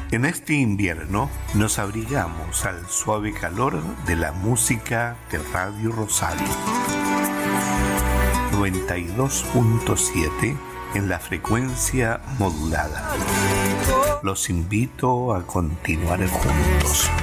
En este invierno nos abrigamos al suave calor de la música de Radio Rosario. 92.7 en la frecuencia modulada. Los invito a continuar juntos.